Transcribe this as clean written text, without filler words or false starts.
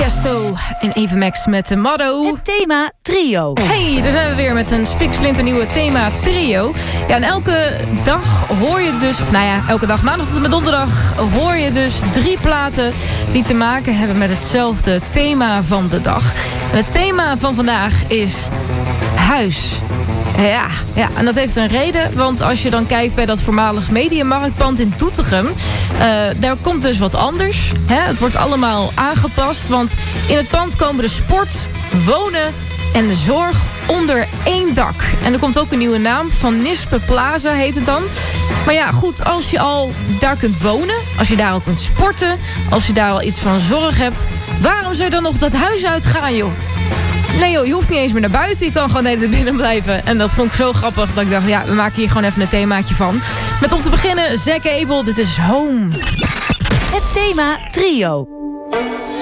Tiesto en Eva Max met de motto... Het thema trio. Hey, daar zijn we weer met een spiksplinternieuwe thema trio. Ja, en elke dag hoor je dus... elke dag maandag tot en met donderdag hoor je dus 3 platen... die te maken hebben met hetzelfde thema van de dag. En het thema van vandaag is huis. Ja, en dat heeft een reden. Want als je dan kijkt bij dat voormalig Mediamarktpand in Doetinchem... daar komt dus wat anders. Het wordt allemaal aangepast. Want in het pand komen de sport, wonen en de zorg onder één dak. En er komt ook een nieuwe naam. Van Nispe Plaza heet het dan. Maar ja, goed, als je al daar kunt wonen... als je daar al kunt sporten... als je daar al iets van zorg hebt... waarom zou je dan nog dat huis uitgaan, joh? Nee joh, je hoeft niet eens meer naar buiten. Je kan gewoon de hele tijd binnen blijven. En dat vond ik zo grappig dat ik dacht... ja, we maken hier gewoon even een themaatje van. Met om te beginnen, Zack Abel, dit is Home. Het thema trio.